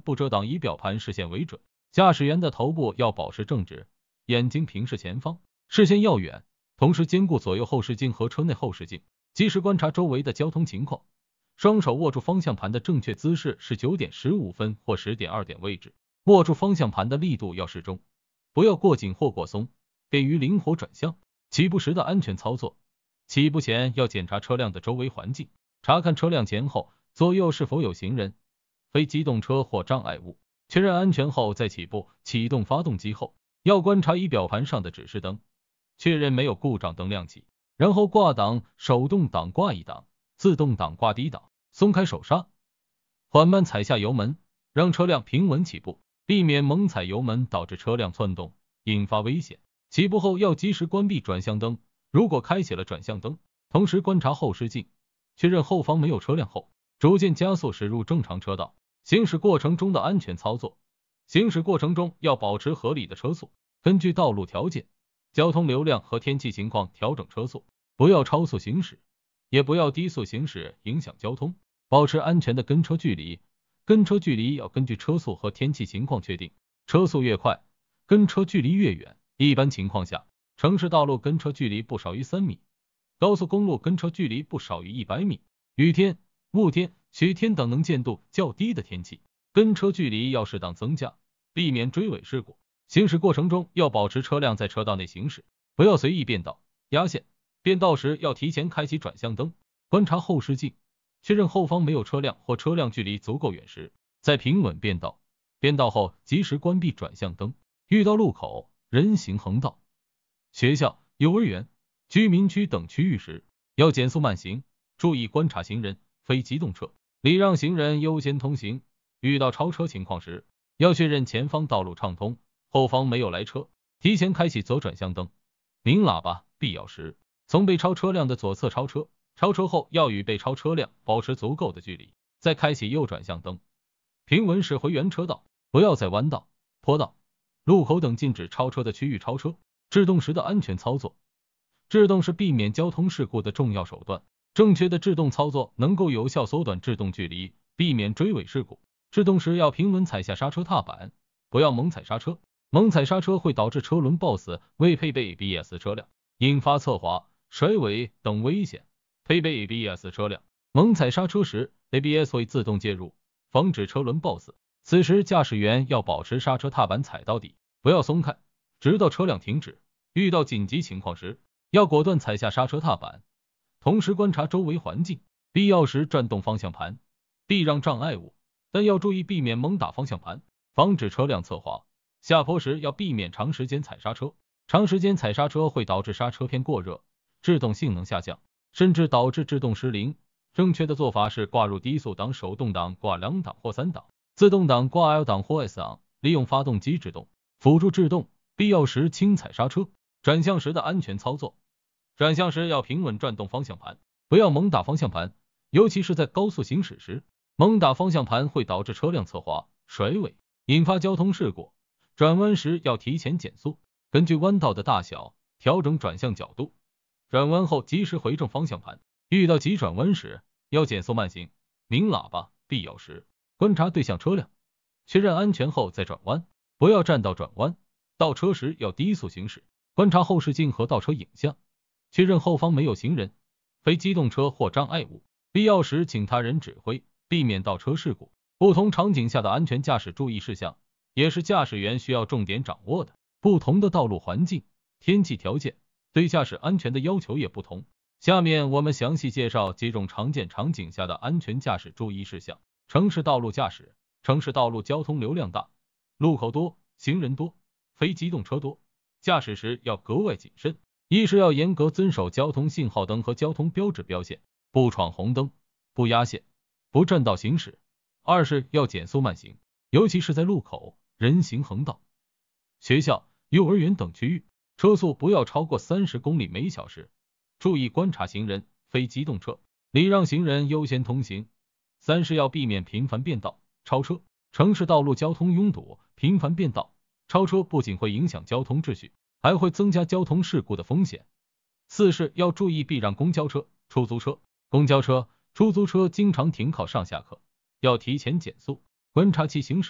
不遮挡仪表盘视线为准，驾驶员的头部要保持正直，眼睛平视前方，视线要远，同时兼顾左右后视镜和车内后视镜，及时观察周围的交通情况。双手握住方向盘的正确姿势是9点15分或10点2点位置，握住方向盘的力度要适中，不要过紧或过松，便于灵活转向。起步时的安全操作，起步前要检查车辆的周围环境，查看车辆前后左右是否有行人、非机动车或障碍物，确认安全后再起步。启动发动机后，要观察仪表盘上的指示灯，确认没有故障灯亮起，然后挂档，手动挡挂一档，自动挡挂低档，松开手刹，缓慢踩下油门，让车辆平稳起步，避免猛踩油门导致车辆窜动，引发危险。起步后要及时关闭转向灯，如果开启了转向灯，同时观察后视镜，确认后方没有车辆后，逐渐加速驶入正常车道。行驶过程中的安全操作，行驶过程中要保持合理的车速，根据道路条件、交通流量和天气情况调整车速，不要超速行驶，也不要低速行驶影响交通，保持安全的跟车距离。跟车距离要根据车速和天气情况确定，车速越快，跟车距离越远。一般情况下，城市道路跟车距离不少于3米，高速公路跟车距离不少于100米。雨天、雾天、雪天等能见度较低的天气，跟车距离要适当增加，避免追尾事故。行驶过程中要保持车辆在车道内行驶，不要随意变道、压线。变道时要提前开启转向灯，观察后视镜，确认后方没有车辆或车辆距离足够远时，再平稳变道。变道后及时关闭转向灯。遇到路口、人行横道、学校、幼儿园、居民区等区域时，要减速慢行，注意观察行人、非机动车，礼让行人优先通行。遇到超车情况时，要确认前方道路畅通，后方没有来车，提前开启左转向灯、鸣喇叭，必要时从被超车辆的左侧超车，超车后要与被超车辆保持足够的距离，再开启右转向灯，平稳驶回原车道，不要在弯道、坡道、路口等禁止超车的区域超车。制动时的安全操作，制动是避免交通事故的重要手段，正确的制动操作能够有效缩短制动距离，避免追尾事故。制动时要平稳踩下刹车踏板，不要猛踩刹车，猛踩刹车会导致车轮抱死未配备 ABS 车辆，引发侧滑、甩尾等危险。配备 ABS 车辆，猛踩刹车时 ABS 会自动介入，防止车轮抱死。此时驾驶员要保持刹车踏板踩到底，不要松开，直到车辆停止。遇到紧急情况时，要果断踩下刹车踏板，同时观察周围环境，必要时转动方向盘，避让障碍物，但要注意避免猛打方向盘，防止车辆侧滑。下坡时要避免长时间踩刹车，长时间踩刹车会导致刹车片过热，制动性能下降，甚至导致制动失灵。正确的做法是挂入低速档，手动挡挂2档或3档，自动挡挂 L 档或 S 档，利用发动机制动，辅助制动，必要时轻踩刹车。转向时的安全操作，转向时要平稳转动方向盘，不要猛打方向盘，尤其是在高速行驶时，猛打方向盘会导致车辆侧滑、甩尾，引发交通事故。转弯时要提前减速，根据弯道的大小调整转向角度，转弯后及时回正方向盘。遇到急转弯时要减速慢行，鸣喇叭，必要时观察对向车辆，确认安全后再转弯，不要占道转弯。倒车时要低速行驶，观察后视镜和倒车影像，确认后方没有行人、非机动车或障碍物，必要时请他人指挥，避免倒车事故。不同场景下的安全驾驶注意事项，也是驾驶员需要重点掌握的。不同的道路环境、天气条件，对驾驶安全的要求也不同。下面我们详细介绍几种常见场景下的安全驾驶注意事项。城市道路驾驶，城市道路交通流量大，路口多，行人多，非机动车多，驾驶时要格外谨慎。一是要严格遵守交通信号灯和交通标志标线，不闯红灯，不压线，不占道行驶。二是要减速慢行，尤其是在路口、人行横道、学校、幼儿园等区域，车速不要超过30公里每小时，注意观察行人、非机动车，礼让行人优先通行。三是要避免频繁变道、超车。城市道路交通拥堵，频繁变道、超车不仅会影响交通秩序，还会增加交通事故的风险。四是要注意避让公交车、出租车。公交车、出租车经常停靠上下客，要提前减速，观察其行驶。